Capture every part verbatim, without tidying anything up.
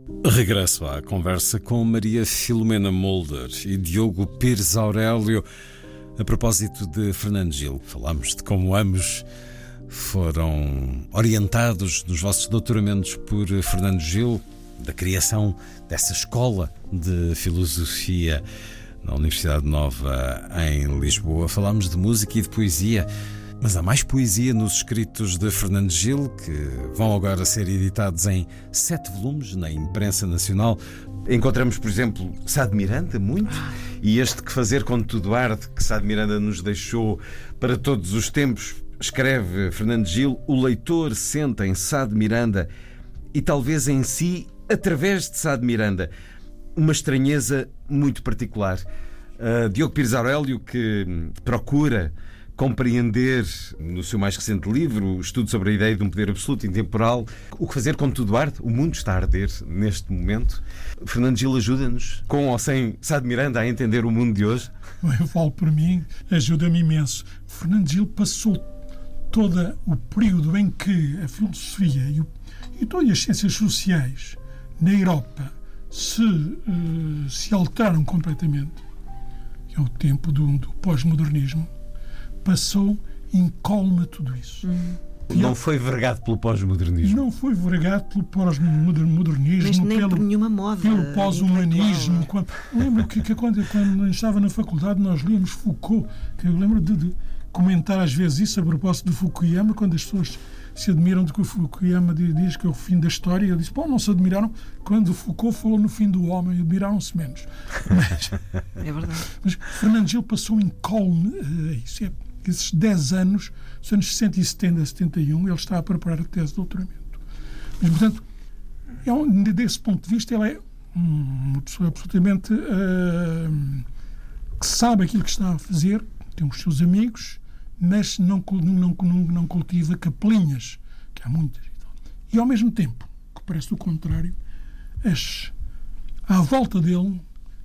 Regresso à conversa com Maria Filomena Mulder e Diogo Pires Aurélio a propósito de Fernando Gil. Falámos de como ambos foram orientados nos vossos doutoramentos por Fernando Gil, da criação dessa escola de filosofia na Universidade Nova em Lisboa. Falámos de música e de poesia, mas há mais poesia nos escritos de Fernando Gil, que vão agora ser editados em sete volumes na imprensa nacional. Encontramos, por exemplo, Sá de Miranda, muito, e este Que Fazer com Tudo Arde, que Sá de Miranda nos deixou para todos os tempos. Escreve Fernando Gil: o leitor sente em Sá de Miranda, e talvez em si, através de Sá de Miranda, uma estranheza muito particular. Uh, Diogo Pires Aurélio, que procura compreender, no seu mais recente livro, o estudo sobre a ideia de um poder absoluto intemporal, o que fazer com tudo arde. O mundo está a arder neste momento. Fernando Gil ajuda-nos, com ou sem Sá de Miranda, a entender o mundo de hoje? Eu falo por mim, ajuda-me imenso. Fernando Gil passou todo o período em que a filosofia e, o, e todas as ciências sociais na Europa se, uh, se alteraram completamente, que é o tempo do, do pós-modernismo, passou incólume a tudo isso. Hum. Não foi vergado pelo pós-modernismo. Não foi vergado pelo pós-modernismo. Mas nem pelo, por nenhuma moda. Pelo pós-humanismo. Quando, lembro que, que quando, quando estava na faculdade nós líamos Foucault, que eu lembro de, de comentar às vezes isso a propósito de Fukuyama, quando as pessoas se admiram de que o Fukuyama diz que é o fim da história. Ele disse: bom, não se admiraram quando Foucault falou no fim do homem, admiraram-se menos. Mas, é verdade. Mas Fernando Gil passou incólume a isso. É, esses dez anos, os anos sessenta e setenta, setenta e um, ele está a preparar a tese de doutoramento. Mas, portanto, é um, desse ponto de vista, ele é uma pessoa absolutamente uh, que sabe aquilo que está a fazer, tem os seus amigos, mas não, não, não, não cultiva capelinhas, que há muitas. E, ao mesmo tempo, que parece o contrário, as, à volta dele uh,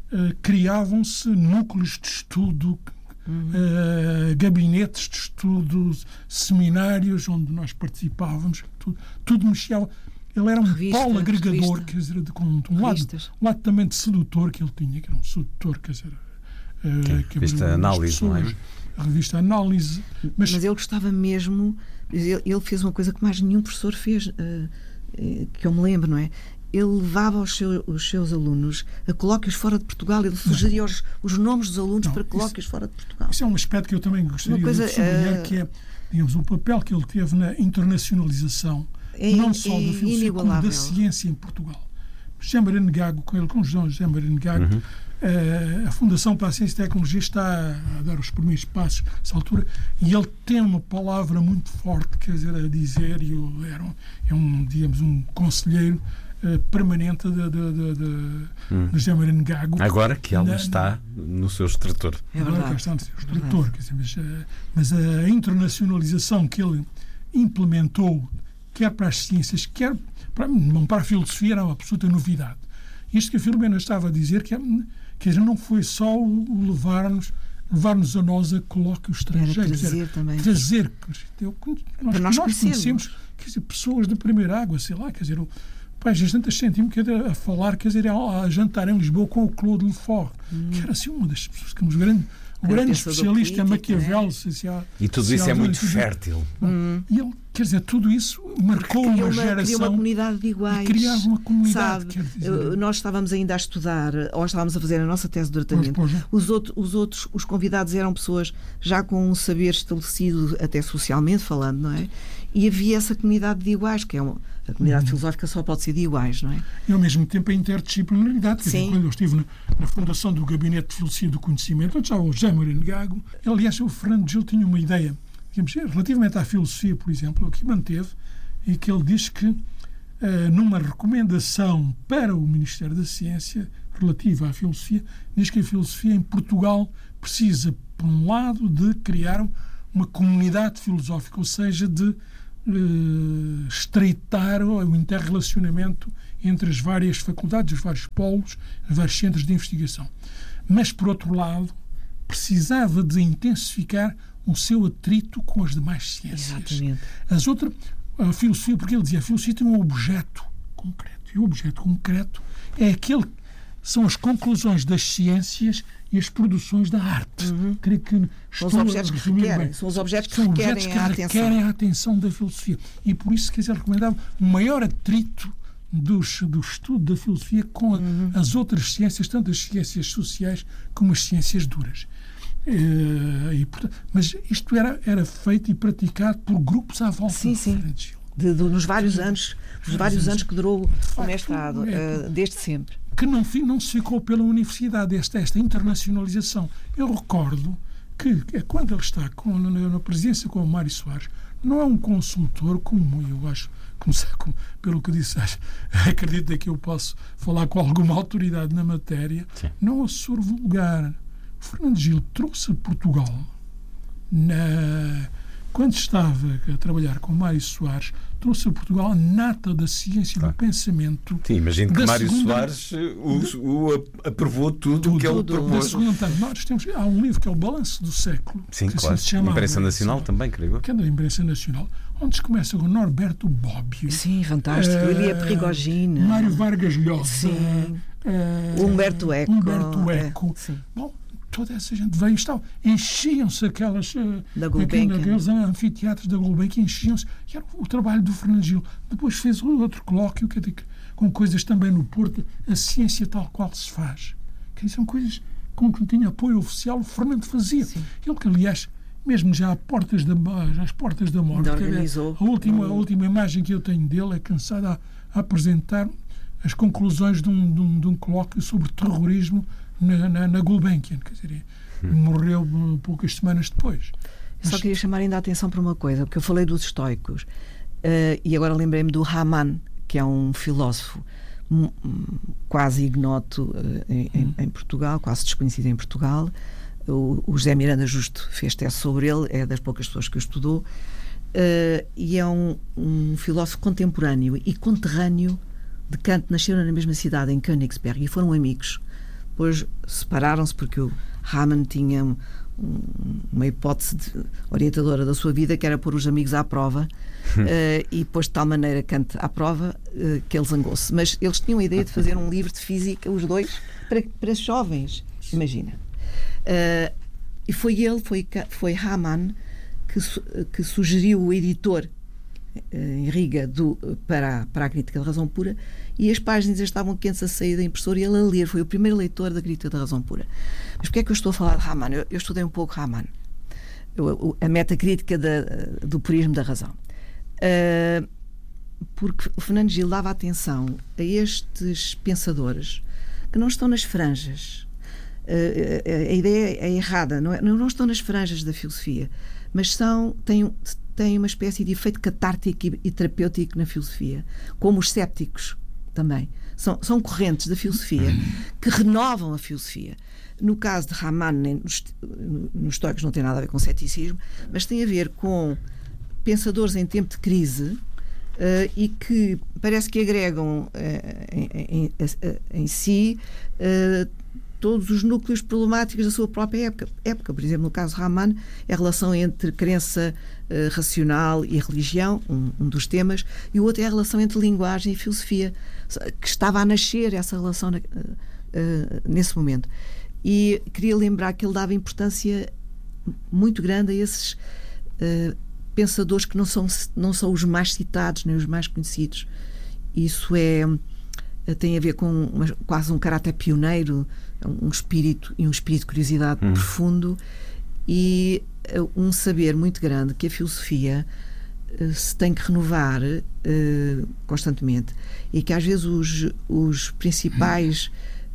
criavam-se núcleos de estudo, Uhum. Uh, gabinetes de estudos, seminários onde nós participávamos, tudo, tudo mexia. Ele era um revista, polo agregador, revista. quer dizer, de, com um lado, um lado também de sedutor que ele tinha, que era um sedutor, quer dizer, uh, que revista Análise, pessoas, não é? A revista Análise. Mas, mas ele gostava mesmo, ele, ele fez uma coisa que mais nenhum professor fez, uh, que eu me lembro, não é? Ele levava os seus, os seus alunos a colóquios fora de Portugal. Ele sugeria os, os nomes dos alunos não, para colóquios isso, fora de Portugal. Isso é um aspecto que eu também gostaria coisa, de sublinhar, uh... que é, digamos, o papel que ele teve na internacionalização, é, não só é da filosofia, como da ciência em Portugal. José Marino Gago, com ele, com José Marino Gago, uhum. uh, a Fundação para a Ciência e Tecnologia está a dar os primeiros passos nessa altura, e ele tem uma palavra muito forte, quer dizer, a dizer, e ele era um, é um, digamos, um conselheiro Uh, permanente de, de, de, de, hum. de José Marino Gago. Agora que ela na, está no seu extrator. É Agora que está no seu extrator. Quer dizer, mas, uh, mas a internacionalização que ele implementou, quer para as ciências, quer para, não para a filosofia, era uma absoluta novidade. Isto que a Filomena estava a dizer, que, que não foi só o levar-nos levar-nos a nós a colóquios estrangeiros. Era trazer também. Trazer. Eu, nós, nós, nós conhecemos quer dizer, pessoas de primeira água, sei lá, quer dizer... Pai, já tantas sentimos a falar, quer dizer, a, a jantar em Lisboa com o Claude Lefort, hum. que era assim uma das pessoas que um grande, um grande especialista em Maquiavel. É? Se, se há, e tudo isso é muito fértil. Hum. E ele, quer dizer, tudo isso marcou uma, uma geração. Criou uma comunidade de iguais. Criava uma comunidade. Sabe, quer dizer. Nós estávamos ainda a estudar, ou estávamos a fazer a nossa tese de doutoramento. Pois, pois, os, outros, os outros, os convidados eram pessoas já com um saber estabelecido, até socialmente falando, não é? E havia essa comunidade de iguais, que é uma... A comunidade hum. filosófica só pode ser de iguais, não é? E, ao mesmo tempo, a interdisciplinaridade. Quer dizer, quando eu estive na, na fundação do Gabinete de Filosofia do Conhecimento, onde estava o José Marino Gago, aliás, o Fernando Gil tinha uma ideia, digamos, relativamente à filosofia, por exemplo, que manteve, e que ele diz que, uh, numa recomendação para o Ministério da Ciência, relativa à filosofia, diz que a filosofia em Portugal precisa, por um lado, de criar uma comunidade filosófica, ou seja, de Uh, estreitar o interrelacionamento entre as várias faculdades, os vários polos, os vários centros de investigação. Mas, por outro lado, precisava de intensificar o seu atrito com as demais ciências. Exatamente. As outras, a filosofia, porque ele dizia, a filosofia tem um objeto concreto. filosofia. O objeto concreto é aquele são as conclusões das ciências e as produções da arte. Uhum. Creio que são os objetos que requerem, são os objetos que são requerem, objetos que a, requerem atenção. a atenção da filosofia. E por isso, quer dizer, recomendava um maior atrito dos, do estudo da filosofia com a, uhum. as outras ciências, tanto as ciências sociais como as ciências duras. E, e, portanto, mas isto era, era feito e praticado por grupos à volta sim, do sim. Fernando Gil. De, de, nos vários anos, nos vários anos que durou facto, o mestrado, é, uh, desde sempre. Que não, não se ficou pela universidade, esta, esta internacionalização. Eu recordo que, que quando ele está com, na, na presidência com o Mário Soares, não é um consultor como eu acho, começar com, pelo que disse, acho, acredito que eu posso falar com alguma autoridade na matéria, Sim. não é assessor vulgar. O Fernando Gil trouxe a Portugal na... Quando estava a trabalhar com Mário Soares, trouxe a Portugal a nata da ciência e ah. do pensamento. Sim, imagino que Mário segunda... Soares o, o aprovou tudo o que ele propôs. Na segunda metade, nós temos, há um livro que é o Balanço do Século. Sim, que claro. Assim se chama, Imprensa Nacional se, também, creio. Que é da Imprensa Nacional, onde se começa com Norberto Bobbio. Sim, fantástico. Uh, Elia Perrigogine. Mário Vargas Llosa. Sim. Uh, Humberto Eco. Humberto Eco. É, sim. Bom, toda essa gente veio, estavam, enchiam-se aquelas, da aqueles, aqueles anfiteatros da Gulbenkian, enchiam-se, e era o trabalho do Fernando Gil. Depois fez outro colóquio, quer dizer, com coisas também no Porto, a ciência tal qual se faz. Que são coisas com que não tinha apoio oficial, o Fernando fazia. Sim. Ele que, aliás, mesmo já às portas da, às portas da morte, organizou. A, última, a última imagem que eu tenho dele é cansado a, a apresentar as conclusões de um, de, um, de um colóquio sobre terrorismo na, na, na Gulbenkian, quer dizer, hum. morreu poucas semanas depois. Eu só queria chamar ainda a atenção para uma coisa, porque eu falei dos estoicos, uh, e agora lembrei-me do Hamann, que é um filósofo um, um, quase ignoto uh, em, hum. em, em Portugal, quase desconhecido em Portugal. O, o José Miranda Justo fez tese sobre ele, é das poucas pessoas que o estudou, uh, e é um, um filósofo contemporâneo e conterrâneo de Kant. Nasceram na mesma cidade, em Königsberg, e foram amigos. Depois separaram-se porque o Hamann tinha um, uma hipótese de, orientadora da sua vida, que era pôr os amigos à prova, uh, e pôs de tal maneira Kant à prova uh, que ele zangou-se. Mas eles tinham a ideia de fazer um livro de física, os dois, para, para jovens, imagina. Uh, e foi ele, foi, foi Hamann, que, que sugeriu o editor em Riga do, para, para a Crítica da Razão Pura, e as páginas estavam quentes a sair da impressora e ele a ler. Foi o primeiro leitor da Crítica da Razão Pura. Mas porquê é que eu estou a falar de Hamann? Eu, eu estudei um pouco Hamann, eu, a metacrítica da, do purismo da razão, uh, porque o Fernando Gil dava atenção a estes pensadores que não estão nas franjas. Uh, a ideia é errada, não, é, não estão nas franjas da filosofia, mas são, têm, têm uma espécie de efeito catártico e, e terapêutico na filosofia, como os cépticos também. São, são correntes da filosofia que renovam a filosofia. No caso de Hamann, nos, nos estoicos não tem nada a ver com ceticismo, mas tem a ver com pensadores em tempo de crise uh, e que parece que agregam uh, em, em, em, em si uh, todos os núcleos problemáticos da sua própria época. época. Por exemplo, no caso de Hamann, é a relação entre crença uh, racional e religião, um, um dos temas, e o outro é a relação entre linguagem e filosofia, que estava a nascer essa relação uh, uh, nesse momento. E queria lembrar que ele dava importância muito grande a esses uh, pensadores que não são, não são os mais citados, nem os mais conhecidos. Isso é, tem a ver com uma, quase um caráter pioneiro, um espírito e um espírito de curiosidade hum. profundo, e uh, um saber muito grande que a filosofia uh, se tem que renovar uh, constantemente, e que às vezes os, os principais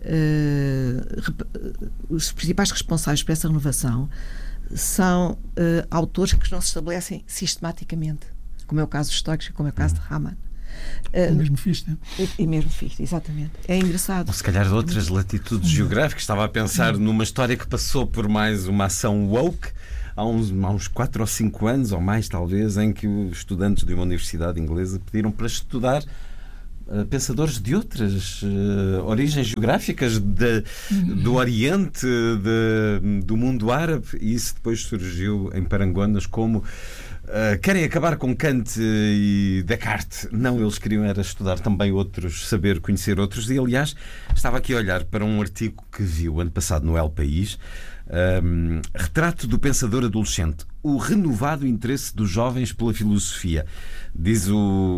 uh, rep, os principais responsáveis por essa renovação são uh, autores que não se estabelecem sistematicamente, como é o caso dos estoicos e como é o caso de Hamann. Uh, mesmo Fichte. E, e mesmo Fichte, exatamente. É engraçado. Ou se calhar de outras latitudes geográficas. Estava a pensar numa história que passou por mais uma ação woke há uns, há uns quatro ou cinco anos, ou mais talvez, em que os estudantes de uma universidade inglesa pediram para estudar uh, pensadores de outras uh, origens geográficas, de, do Oriente, de, do mundo árabe, e isso depois surgiu em parangonas como Uh, querem acabar com Kant e Descartes? Não, eles queriam era estudar também outros, saber conhecer outros. E, aliás, estava aqui a olhar para um artigo que viu ano passado no El País. Um, retrato do pensador adolescente, o renovado interesse dos jovens pela filosofia. Diz o,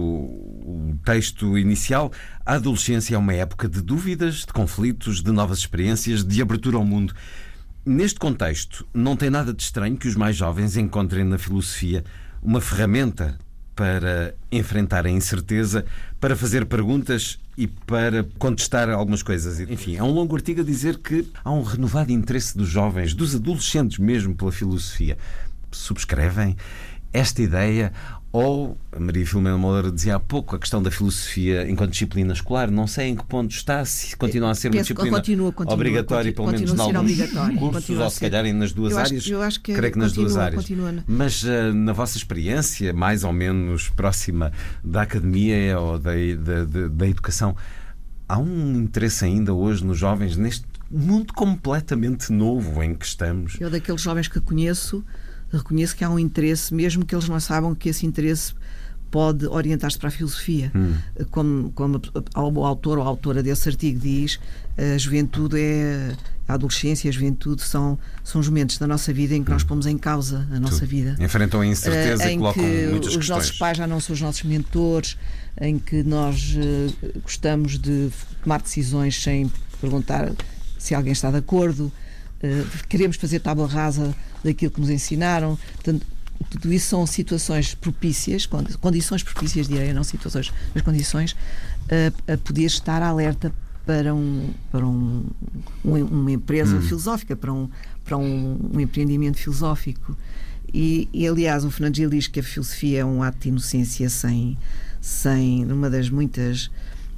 o texto inicial: a adolescência é uma época de dúvidas, de conflitos, de novas experiências, de abertura ao mundo. Neste contexto, não tem nada de estranho que os mais jovens encontrem na filosofia uma ferramenta para enfrentar a incerteza, para fazer perguntas e para contestar algumas coisas. Enfim, é um longo artigo a dizer que há um renovado interesse dos jovens, dos adolescentes mesmo, pela filosofia. Subscrevem esta ideia? Ou, a Maria Filomena Moura dizia há pouco, a questão da filosofia enquanto disciplina escolar, não sei em que ponto está, se continua a ser uma disciplina continua, continua, obrigatória, continua, pelo menos em alguns cursos, ou se calhar nas duas eu áreas, acho, eu acho que creio que nas continua, duas áreas. Continua. Mas uh, na vossa experiência, mais ou menos próxima da academia ou da, da, da, da educação, há um interesse ainda hoje nos jovens neste mundo completamente novo em que estamos? Eu, daqueles jovens que conheço, reconheço que há um interesse, mesmo que eles não saibam que esse interesse pode orientar-se para a filosofia. Hum. Como, como o autor ou a autora desse artigo diz, a juventude é... a adolescência e a juventude são, são os momentos da nossa vida em que hum. nós pomos em causa a nossa Tudo. vida. Enfrentam a incerteza uh, e colocam muitas questões. Os nossos pais já não são os nossos mentores, em que nós uh, gostamos de tomar decisões sem perguntar se alguém está de acordo, uh, queremos fazer tábua rasa daquilo que nos ensinaram. Portanto, tudo isso são situações propícias, condições propícias, direi, não situações, mas condições a, a poder estar alerta para, um, para um, um, uma empresa hum. filosófica, para, um, para um, um empreendimento filosófico. E, e, aliás, o Fernando Gil diz que a filosofia é um ato de inocência sem, sem uma das muitas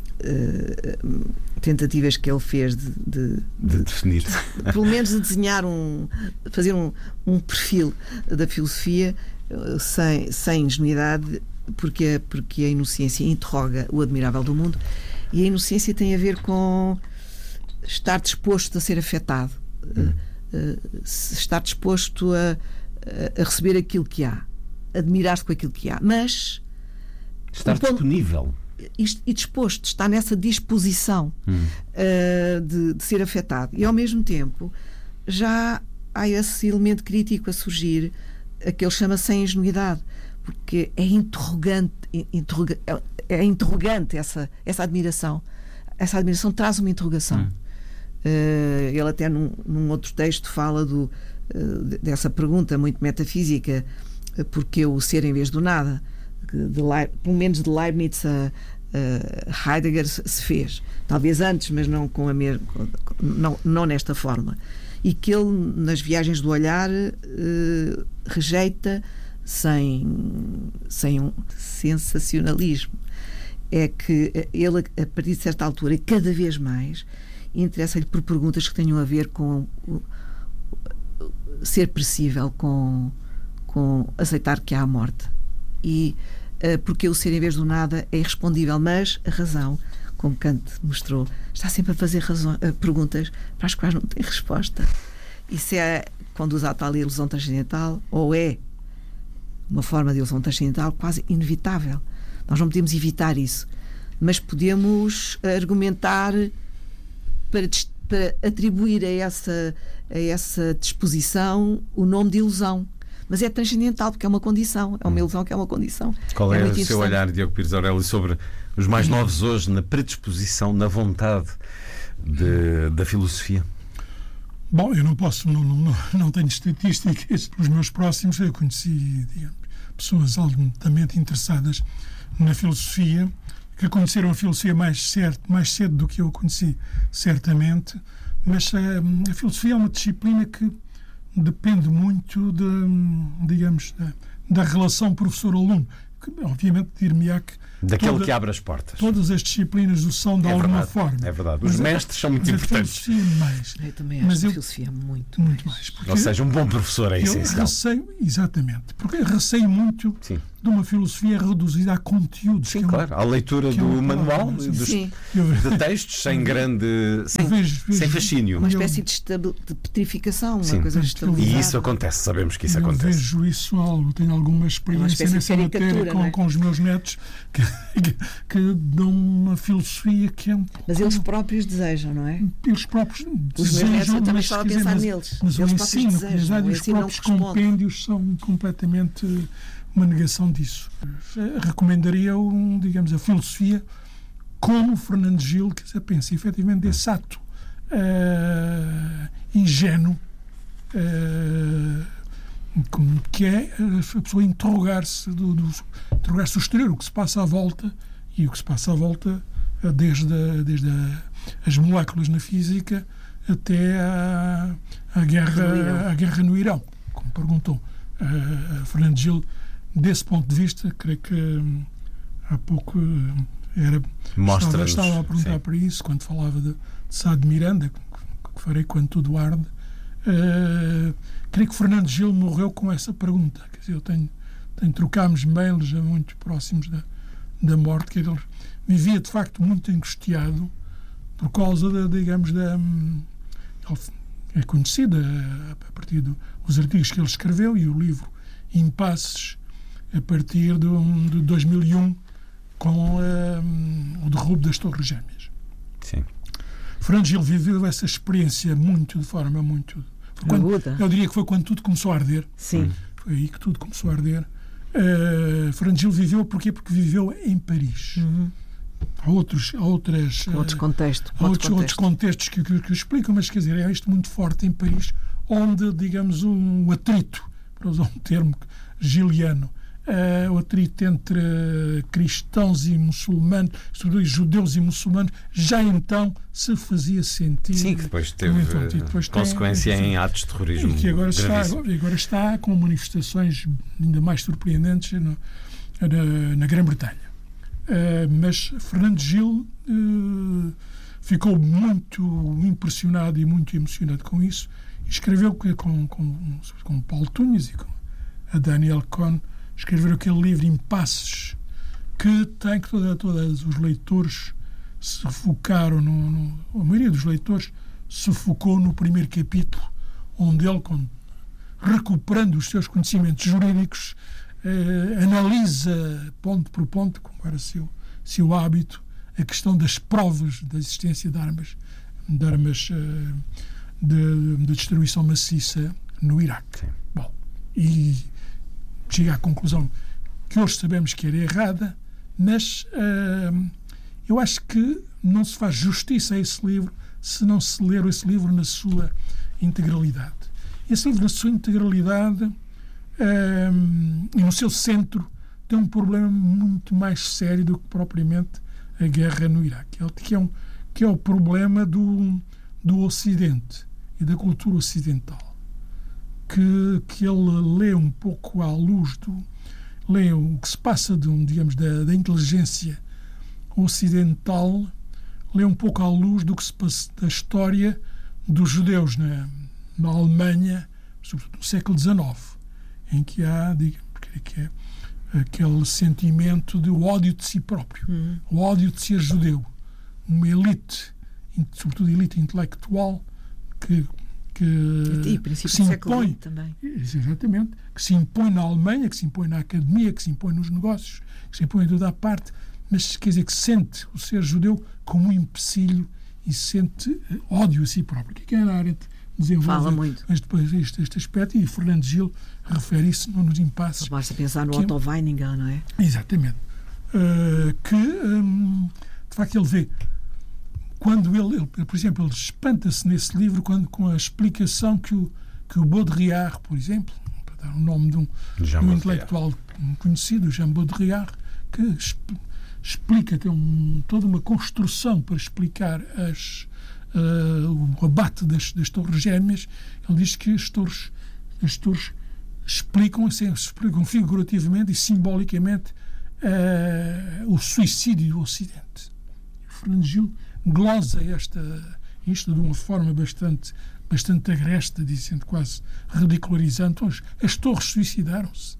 Uh, tentativas que ele fez de, de, de, de definir, de, pelo menos de desenhar um, fazer um, um perfil da filosofia uh, sem, sem ingenuidade, porque, porque a inocência interroga o admirável do mundo, e a inocência tem a ver com estar disposto a ser afetado, hum. uh, uh, estar disposto a, a receber aquilo que há, admirar-se com aquilo que há, mas estar disponível e disposto, está nessa disposição hum. uh, de, de ser afetado. E ao mesmo tempo já há esse elemento crítico a surgir, a que ele chama sem ingenuidade, porque é interrogante, interroga, é interrogante essa, essa admiração. Essa admiração traz uma interrogação. Hum. Uh, ele até num, num outro texto fala do, uh, dessa pergunta muito metafísica, uh, porque o ser em vez do nada. De, pelo menos de Leibniz a, a Heidegger se fez, talvez antes, mas não com a mesma, não, não nesta forma, e que ele nas Viagens do Olhar uh, rejeita sem, sem um sensacionalismo. É que ele, a partir de certa altura, cada vez mais interessa-lhe por perguntas que tenham a ver com o, ser possível, com, com aceitar que há a morte. E uh, porque o ser em vez do nada é irrespondível, mas a razão, como Kant mostrou, está sempre a fazer razão, uh, perguntas para as quais não tem resposta. Isso é, conduz à tal ilusão transcendental, ou é uma forma de ilusão transcendental quase inevitável. Nós não podemos evitar isso, mas podemos argumentar para, para atribuir a essa, a essa disposição o nome de ilusão. Mas é transcendental, porque é uma condição, é uma ilusão que é uma condição. Qual é, é o seu olhar, Diogo Pires Aurélio, sobre os mais novos hoje na predisposição, na vontade de, da filosofia? Bom, eu não posso, não, não, não tenho estatísticas dos meus próximos. Eu conheci, digamos, pessoas altamente interessadas na filosofia, que conheceram a filosofia mais, certo, mais cedo do que eu a conheci, certamente, mas a, a filosofia é uma disciplina que depende muito de, digamos, da, da relação professor-aluno, que obviamente dir-me-á que daquele toda, que abre as portas. Todas as disciplinas o são de é alguma verdade, forma. É verdade. Os mas mestres são muito importantes. A filosofia mais. Eu também acho mas a eu, filosofia muito, muito mais. mais Ou seja, um bom professor é eu essencial. Receio, exatamente. Porque eu receio muito Sim. de uma filosofia reduzida a conteúdos. Sim, que é uma, claro. A leitura do é manual, sim, dos, sim. de textos, sem grande... Sem, vejo, vejo, sem fascínio. Uma espécie de, estabil, de petrificação, uma Sim. coisa estabilizada. E isso acontece, sabemos que isso eu acontece. vejo isso, algo, tenho alguma experiência de nessa matéria caricatura, não com, é? com os meus netos que, que, que dão uma filosofia que é um pouco... Mas eles próprios desejam, não é? Eles próprios Os meus netos, eu também mas, estava a quer dizer, pensar mas, neles. Mas o Eles próprios ensino, desejam, apesar o dos ensino não próprios corresponde. compêndios são completamente uma negação disso. Recomendaria, um, digamos, a filosofia como Fernando Gil, que se pensa efetivamente desse ato uh, ingênuo, uh, como que é a pessoa interrogar-se do, do, interrogar-se do exterior, o que se passa à volta, e o que se passa à volta uh, desde, a, desde a, as moléculas na física até à, à, guerra, à guerra no Irão, como perguntou uh, Fernando Gil. Desse ponto de vista, creio que hum, há pouco hum, era, estava, estava a perguntar sim. para isso, quando falava de, de Sá de Miranda, que, que farei quando tudo arde. Uh, creio que Fernando Gil morreu com essa pergunta. Quer dizer, eu tenho, tenho trocámos mails já muito próximos da, da morte, que ele vivia de facto muito angustiado por causa da, digamos, da. Hum, ele é conhecido a, a partir do, dos artigos que ele escreveu e o livro Impasses, a partir de, de dois mil e um, com uh, o derrubo das Torres Gêmeas. Sim. Fernando Gil viveu essa experiência muito, de forma muito... Quando, eu diria que foi quando tudo começou a arder. Sim. Foi aí que tudo começou a arder. Uh, Fernando Gil viveu, porquê? Porque viveu em Paris. Uhum. Há outros, há outras, outros, contexto, há outros, contexto. outros contextos que, que, que o explicam, mas quer dizer, é isto muito forte em Paris, onde, digamos, um atrito, para usar um termo giliano, Uh, o atrito entre uh, cristãos e muçulmanos, sobretudo judeus e muçulmanos, já então se fazia sentir. Sim, que depois teve então, depois consequência tem, em atos de terrorismo. E que agora está, agora está com manifestações ainda mais surpreendentes no, na, na Grã-Bretanha. Uh, mas Fernando Gil uh, ficou muito impressionado e muito emocionado com isso. E escreveu com, com, com, com Paulo Túñez e com a Daniel Cohn, escreveram aquele livro Impasses, que tem que toda, todos os leitores se focaram, no, no, a maioria dos leitores se focou no primeiro capítulo, onde ele, com, recuperando os seus conhecimentos jurídicos, eh, analisa ponto por ponto, como era seu, seu hábito, a questão das provas da existência de armas, de, armas eh, de, de destruição maciça no Iraque. Sim. Bom, e chega à conclusão que hoje sabemos que era errada, mas uh, eu acho que não se faz justiça a esse livro se não se ler esse livro na sua integralidade. Esse livro, na sua integralidade uh, e no seu centro, tem um problema muito mais sério do que propriamente a guerra no Iraque, que é, um, que é o problema do, do Ocidente e da cultura ocidental. Que, que ele lê um pouco à luz do... lê o que se passa de, digamos, da, da inteligência ocidental, lê um pouco à luz do que se passa da história dos judeus na, na Alemanha, sobretudo no século dezenove, em que há, digamos, que é aquele sentimento de ódio de si próprio, uhum. o ódio de ser judeu, uma elite, sobretudo elite intelectual, que que, e, e que se impõe também. Exatamente, que se impõe na Alemanha, que se impõe na academia, que se impõe nos negócios, que se impõe em toda a parte, mas quer dizer que sente o ser judeu como um empecilho e sente ódio a si próprio. Que é a área desenvolve Fala muito. Mas depois este, este aspecto, e Fernando Gil refere isso nos Impasses. Basta pensar no Otto Weininger, não é? Exatamente. Uh, que, um, de facto, ele vê quando ele, ele, por exemplo, ele espanta-se nesse livro quando, com a explicação que o, que o Baudrillard, por exemplo, para dar o nome de um, de um intelectual conhecido, Jean Baudrillard, que exp, explica, tem um, toda uma construção para explicar as, uh, o abate das, das Torres Gêmeas. Ele diz que as torres, as torres explicam, assim, explicam figurativamente e simbolicamente uh, o suicídio do Ocidente. Fernando Gil glosa esta, isto de uma forma bastante, bastante agreste, dizendo, quase ridicularizando. As, as torres suicidaram-se.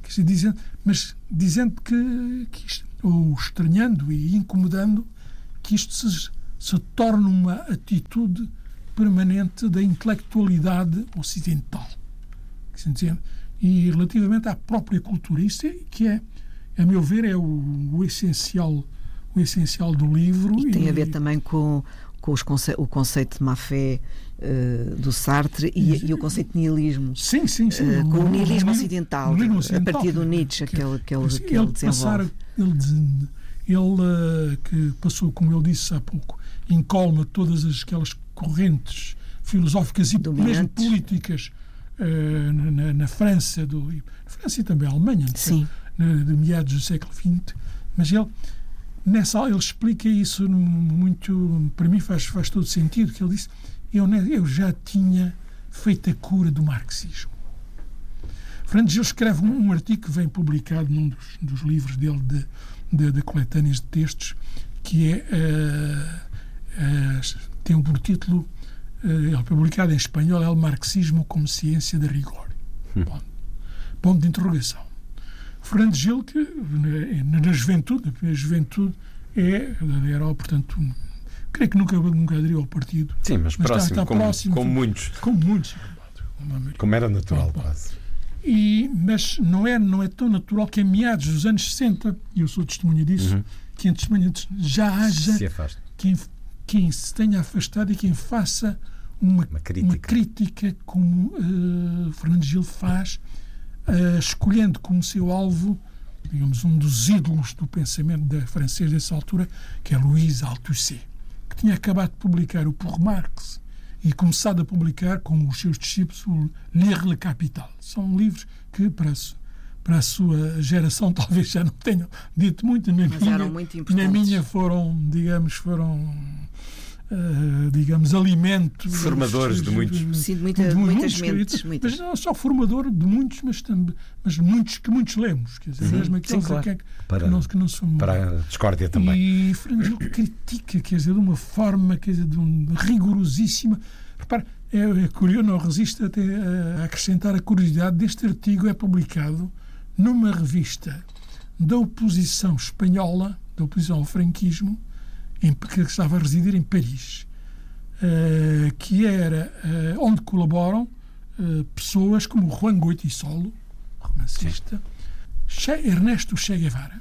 Quer dizer, dizendo, mas dizendo que, que isto, ou estranhando e incomodando que isto se, se torne uma atitude permanente da intelectualidade ocidental. Quer dizer, e relativamente à própria cultura. Isso é, que é, a meu ver, é o, o, essencial, o essencial do livro. E tem e, a ver também com, com os conce- o conceito de má-fé uh, do Sartre e, e, e o conceito de nihilismo. Sim, sim, sim. Uh, com o, o nihilismo o, ocidental, o nihilismo ocidental, a partir do Nietzsche, que, que, ele, que, ele, que ele, ele desenvolve. Passar, ele, ele uh, que passou, como ele disse há pouco, incóluma todas as, aquelas correntes filosóficas e dominantes, mesmo políticas uh, na, na França, do, na França e também a Alemanha, sim. De, de meados do século vinte, mas ele nessa ele explica isso muito, para mim faz, faz todo sentido, que ele disse, eu, eu já tinha feito a cura do marxismo. Fernando Gil escreve um, um artigo que vem publicado num dos, dos livros dele de, de, de coletâneas de textos, que é uh, uh, tem por título uh, ele é publicado em espanhol, é o Marxismo como Ciência de Rigor. Hum. Ponto. Ponto de interrogação. Fernando Gil, que na, na juventude, na primeira juventude, é, era, portanto, um, creio que nunca, nunca aderiu ao partido. Sim, mas, mas próximo, está, está como, próximo, como muitos. Como muitos. Como era natural, quase. E, mas não é, não é tão natural que em meados dos anos sessenta, e eu sou testemunha disso, uhum. que em testemunha já haja se quem, quem se tenha afastado e quem faça uma, uma, crítica. uma crítica como uh, Fernando Gil faz, Uh, escolhendo como seu alvo, digamos, um dos ídolos do pensamento da francês dessa altura, que é Louise Althusser, que tinha acabado de publicar o Pour Marx e começado a publicar com os seus discípulos o Lire le Capital. São livros que, para a, para a sua geração, talvez já não tenham dito muito, na mas minha, eram muito importantes. Na minha foram, digamos, foram... Uh, digamos, alimentos formadores de muitos, sim, de muita, de muitas mentes, muitas. Mas não só formador de muitos, mas também, mas muitos que muitos lemos, quer dizer, uhum. mesmo aqueles sim, claro. que, para, que, não, que não são para a discórdia também. E Fernando Gil critica, quer dizer, de uma forma, quer dizer, de um, rigorosíssima. Repare, é, é curioso, não resisto até a acrescentar a curiosidade deste artigo é publicado numa revista da oposição espanhola, da oposição ao franquismo, que estava a residir em Paris, uh, que era uh, onde colaboram uh, pessoas como Juan Goytisolo, romancista, che, Ernesto Che Guevara,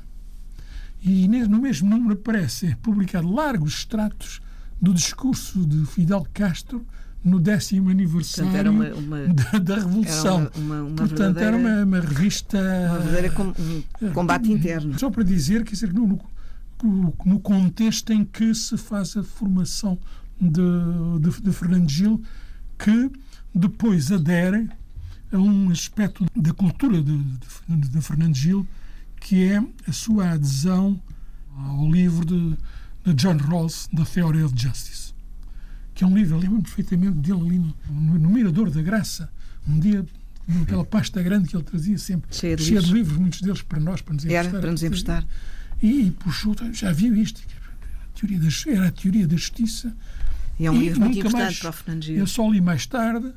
e no mesmo número aparecem publicados largos extratos do discurso de Fidel Castro no décimo aniversário Portanto, era uma, uma, da, da Revolução. Era uma, uma, uma Portanto, era uma, uma revista... Uma verdadeira com, um combate uh, interno. Só para dizer, quer dizer, no, no no contexto em que se faz a formação de, de, de Fernando Gil, que depois adere a um aspecto da cultura de, de, de Fernando Gil, que é a sua adesão ao livro de, de John Rawls, The Theory of Justice, que é um livro, eu lembro perfeitamente dele ali no, no, no Mirador da Graça, um dia naquela pasta grande que ele trazia sempre, cheia de, cheia livros. de livros, muitos deles para nós, para nos Era, emprestar. para nos emprestar. E, e puxou, já viu isto? A teoria da, era a teoria da justiça. E é um e livro muito importante mais, para o Fernando Gil. Eu só li mais tarde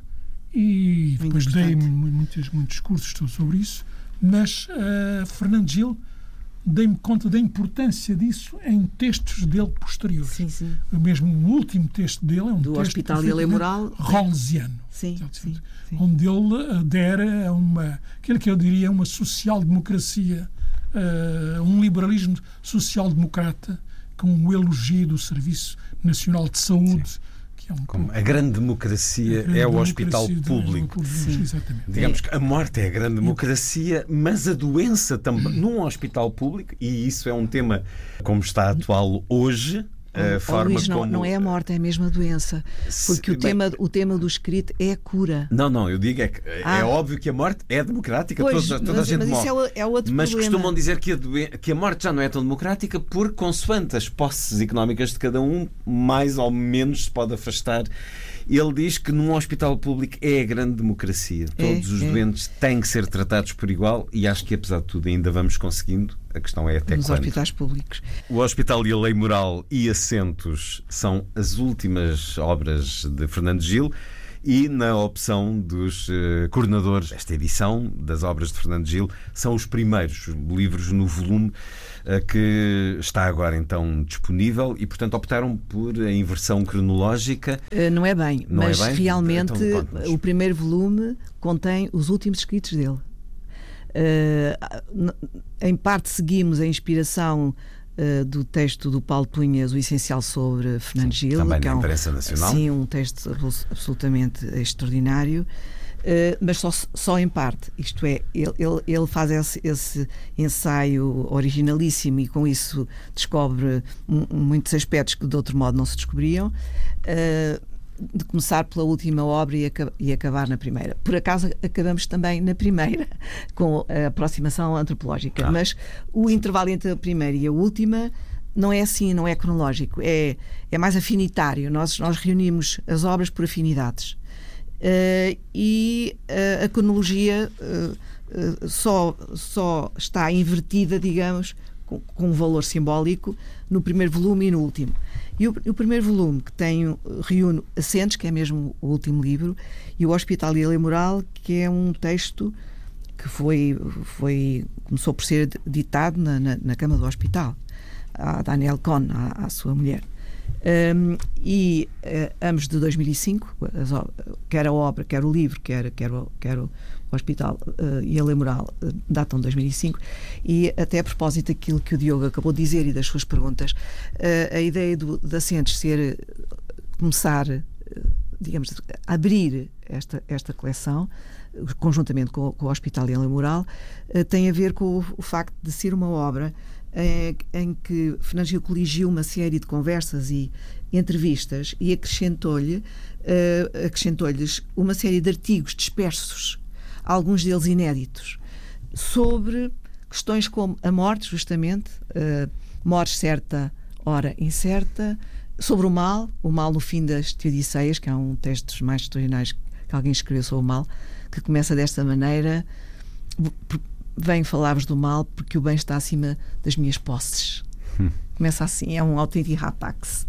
e muito depois importante. dei muitos, muitos cursos sobre isso, mas uh, Fernando Gil dei-me conta da importância disso em textos dele posteriores. Sim, sim. O mesmo o último texto dele é um do texto Hospital e a Lei Moral rawlsiano, sim, sim, sim. onde ele adere a uma, aquilo que eu diria uma social-democracia, Uh, um liberalismo social-democrata com um elogio do Serviço Nacional de Saúde, sim. que é um Como pouco, a grande democracia a grande é o hospital público. Sim. Exatamente. Digamos que a morte é a grande democracia, mas a doença também num hospital público, e isso é um tema como está atual hoje. A oh, forma Luís, não, como... não é a morte, é a mesma doença. Porque Se, o, tema, bem... o tema do escrito é a cura. Não, não, eu digo é que ah. é óbvio que a morte é democrática, pois, toda, toda mas, a gente mas morre. Isso é, é outro mas problema. costumam dizer que a, doen... que a morte já não é tão democrática porque, consoante as posses económicas de cada um, mais ou menos se pode afastar. Ele diz que num hospital público é a grande democracia. É, Todos os é. doentes têm que ser tratados por igual e acho que, apesar de tudo, ainda vamos conseguindo. A questão é até Nos quando. hospitais públicos. O Hospital e a Lei Moral e Assentos são as últimas obras de Fernando Gil e na opção dos uh, coordenadores. Esta edição das obras de Fernando Gil são os primeiros livros no volume uh, que está agora então disponível e, portanto, optaram por a inversão cronológica. Uh, não é bem, não mas é bem? realmente Então, o primeiro volume contém os últimos escritos dele. Uh, em parte seguimos a inspiração uh, do texto do Paulo Punhas, O Essencial sobre Fernando sim, Gil, também que na é um, imprensa nacional. Sim, um texto absolutamente extraordinário, uh, mas só, só em parte. Isto é, ele, ele, ele faz esse, esse ensaio originalíssimo e com isso descobre um, muitos aspectos que de outro modo não se descobriam. Uh, de começar pela última obra e, aca- e acabar na primeira. Por acaso acabamos também na primeira, com a aproximação antropológica, ah, mas o sim. intervalo entre a primeira e a última não é assim, não é cronológico, é, é mais afinitário. Nós, nós reunimos as obras por afinidades. Uh, e uh, a cronologia uh, uh, só, só está invertida, digamos, com, com um valor simbólico no primeiro volume e no último. E o, o primeiro volume, que tem, reúne Assentes, que é mesmo o último livro, e o Hospital e a Lei Moral, que é um texto que foi, foi, começou por ser ditado na, na, na cama do hospital, a Danielle Cohn, à, à sua mulher. Um, e uh, ambos de dois mil e cinco, as, quer a obra, quer o livro, quer, quer, o, quer o Hospital uh, e a Lei Moral, uh, datam de dois mil e cinco, e até a propósito daquilo que o Diogo acabou de dizer e das suas perguntas, uh, a ideia do, de Assentes ser, começar, uh, digamos, a abrir esta, esta coleção, uh, conjuntamente com, com o Hospital e a Lei Moral, uh, tem a ver com o, o facto de ser uma obra em que Fernando Gil coligiu uma série de conversas e entrevistas e acrescentou-lhe, uh, acrescentou-lhes uma série de artigos dispersos, alguns deles inéditos, sobre questões como a morte, justamente, uh, morte certa, hora incerta, sobre o mal, o mal no fim das Teodiceias, que é um texto dos mais extraordinários que alguém escreveu sobre o mal, que começa desta maneira: venho falar-vos do mal porque o bem está acima das minhas posses. Hum. Começa assim, é um autêntico rapax.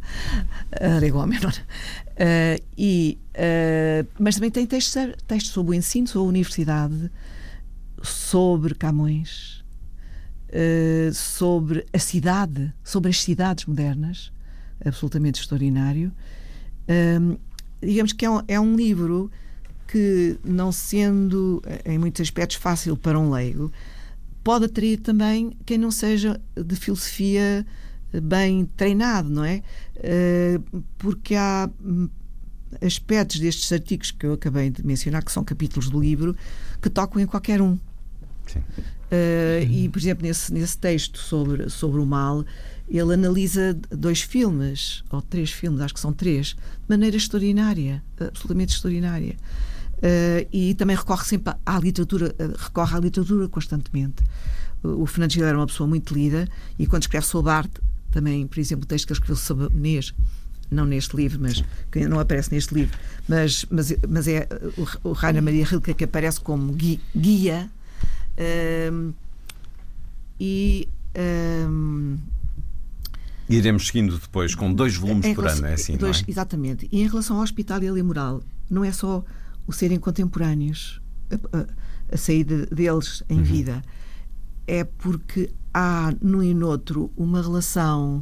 Uh, e, uh, mas também tem textos, textos sobre o ensino, sobre a universidade, sobre Camões, uh, sobre a cidade, sobre as cidades modernas, absolutamente extraordinário. Uh, digamos que é um, é um livro que, não sendo em muitos aspectos fácil para um leigo, pode atrair também quem não seja de filosofia bem treinado, não é? Porque há aspectos destes artigos que eu acabei de mencionar, que são capítulos do livro, que tocam em qualquer um. Sim. Uh, e, por exemplo, nesse, nesse texto sobre, sobre o mal, ele analisa dois filmes, ou três filmes, acho que são três, de maneira extraordinária, absolutamente extraordinária. Uh, e também recorre sempre à literatura, uh, recorre à literatura constantemente. Uh, o Fernando Gil era uma pessoa muito lida, e quando escreve sobre arte, também, por exemplo, o texto que ele escreveu sobre Menezes, não neste livro, mas que não aparece neste livro, mas, mas, mas é o, o Rainer Maria Rilke que aparece como gui, guia. Uh, e uh, iremos seguindo depois com dois volumes por relação, ano, é assim, dois, não é? Exatamente. E em relação ao Hospital e à Lei Moral, não é só o serem contemporâneos, a, a, a saída deles em uhum. vida, é porque há num e noutro uma relação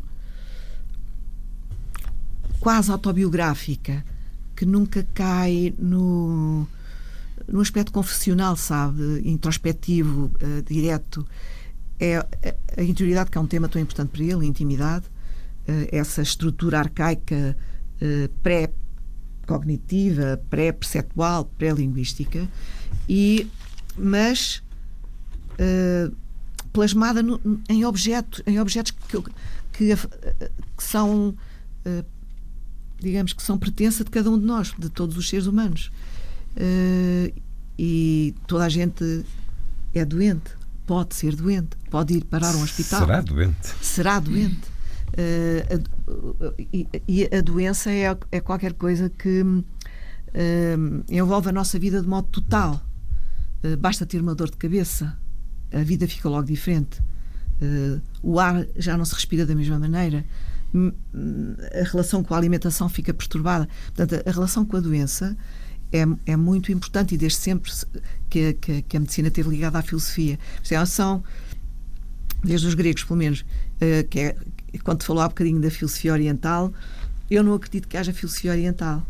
quase autobiográfica que nunca cai no, no aspecto confessional, sabe, introspectivo, uh, direto. É a, a interioridade, que é um tema tão importante para ele, a intimidade, uh, essa estrutura arcaica uh, pré cognitiva, pré-perceptual, pré-linguística, e, mas uh, plasmada no, em, objeto, em objetos que, que, que são, uh, digamos, que são pertença de cada um de nós, de todos os seres humanos. Uh, e toda a gente é doente, pode ser doente, pode ir parar a um hospital. Será doente. Será doente. Uh, e, e a doença é, é qualquer coisa que uh, envolve a nossa vida de modo total. Uh, basta ter uma dor de cabeça, a vida fica logo diferente. Uh, o ar já não se respira da mesma maneira. A relação com a alimentação fica perturbada. Portanto, a relação com a doença é, é muito importante, e desde sempre que, que, que a medicina esteve ligada à filosofia. São, desde os gregos, pelo menos, uh, que é, quando falou há bocadinho da filosofia oriental, eu não acredito que haja filosofia oriental.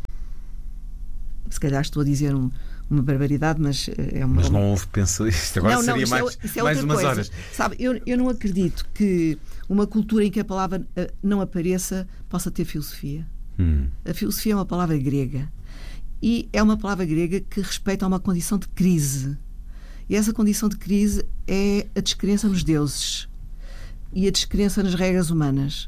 Se calhar estou a dizer um, uma barbaridade, mas é uma... Mas não houve pensa isto agora não, não, seria isso mais, é, isso é mais outra umas coisa. horas. Sabe, eu, eu não acredito que uma cultura em que a palavra uh, não apareça possa ter filosofia. Hum. A filosofia é uma palavra grega, e é uma palavra grega que respeita a uma condição de crise. E essa condição de crise é a descrença nos deuses e a descrença nas regras humanas.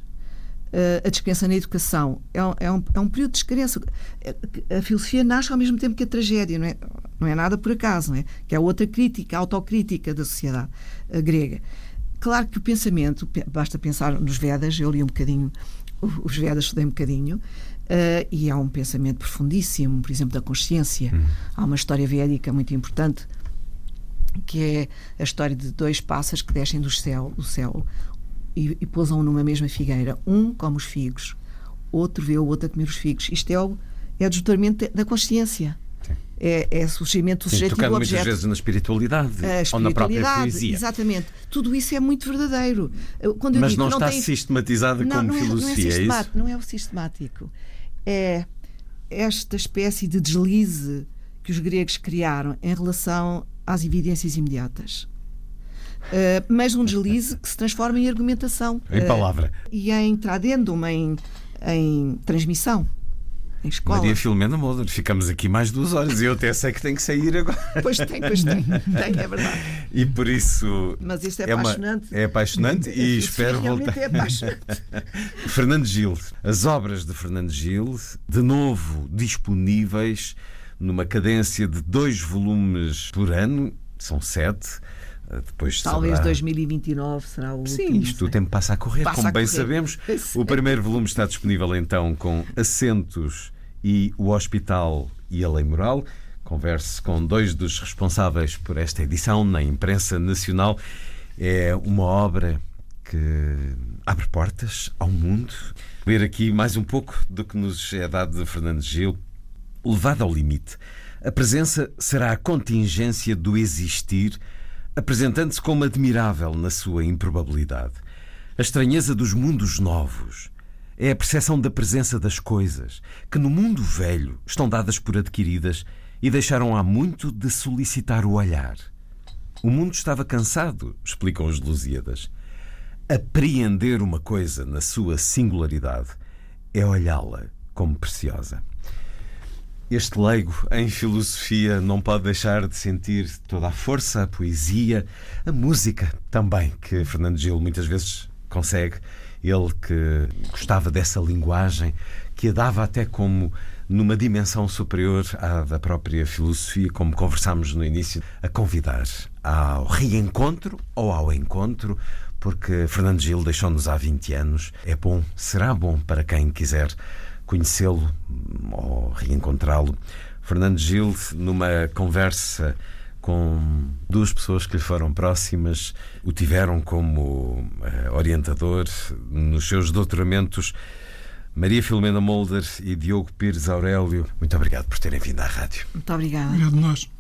A descrença na educação é um, é, um, é um período de descrença. A filosofia nasce ao mesmo tempo que a tragédia, não é, não é nada por acaso, não é? Que é outra crítica, a autocrítica da sociedade grega. Claro que o pensamento, basta pensar nos Vedas, eu li um bocadinho os Vedas, estudei um bocadinho, uh, e há um pensamento profundíssimo, por exemplo, da consciência. Hum. Há uma história védica muito importante, que é a história de dois pássaros que descem do céu, do céu e, e pousam numa mesma figueira. Um come os figos, outro vê o outro a comer os figos. Isto é o, é o desdobramento da consciência. É, é o surgimento do Sim, sujeito e do tocando objeto. muitas vezes na espiritualidade, espiritualidade ou na própria poesia. Exatamente. Tudo isso é muito verdadeiro. Quando eu Mas digo não, que não está tem... sistematizado não, como não é, filosofia, não é, é isso? Não é o sistemático. É esta espécie de deslize que os gregos criaram em relação às evidências imediatas. Uh, mas um deslize que se transforma em argumentação. Em uh, palavra. E em tradendum, em, em transmissão. Em escola. Maria Filomena Mulder, ficamos aqui mais duas horas e eu até sei que tenho que sair agora. Pois tem, pois tem, tem, é verdade. E por isso. Mas isto é, é apaixonante. Uma, é apaixonante e espero voltar. É apaixonante. Fernando Gil, as obras de Fernando Gil, de novo disponíveis numa cadência de dois volumes por ano, são sete. Depois Talvez saberá... dois mil e vinte e nove será o último. Sim, isto o tempo passa a correr, passa como a bem correr. sabemos. O primeiro volume está disponível então com Assentos e o Hospital e a Lei Moral. Converse com dois dos responsáveis por esta edição na imprensa nacional. É uma obra que abre portas ao mundo. Ler aqui mais um pouco do que nos é dado de Fernando Gil. Levado ao limite, a presença será a contingência do existir, apresentando-se como admirável na sua improbabilidade. A estranheza dos mundos novos é a percepção da presença das coisas, que no mundo velho estão dadas por adquiridas e deixaram há muito de solicitar o olhar. O mundo estava cansado, explicam os Lusíadas. Apreender uma coisa na sua singularidade é olhá-la como preciosa. Este leigo em filosofia não pode deixar de sentir toda a força, a poesia, a música também, que Fernando Gil muitas vezes consegue. Ele que gostava dessa linguagem, que a dava até como numa dimensão superior à da própria filosofia, como conversámos no início, a convidar ao reencontro ou ao encontro, porque Fernando Gil deixou-nos há vinte anos. É bom, será bom para quem quiser conhecê-lo ou reencontrá-lo. Fernando Gil, numa conversa com duas pessoas que lhe foram próximas, o tiveram como uh, orientador nos seus doutoramentos, Maria Filomena Mulder e Diogo Pires Aurélio. Muito obrigado por terem vindo à rádio. Muito obrigada. Obrigado a nós.